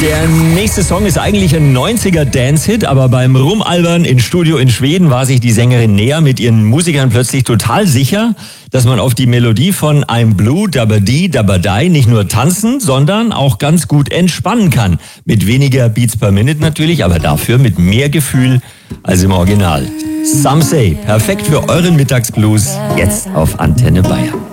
Der nächste Song ist eigentlich ein 90er Dance-Hit, aber beim Rumalbern in Studio in Schweden war sich die Sängerin Nea mit ihren Musikern plötzlich total sicher, dass man auf die Melodie von I'm Blue, Dabba Dee, Dabba Die nicht nur tanzen, sondern auch ganz gut entspannen kann. Mit weniger Beats per Minute natürlich, aber dafür mit mehr Gefühl als im Original. Some Say, perfekt für euren Mittagsblues, jetzt auf Antenne Bayern.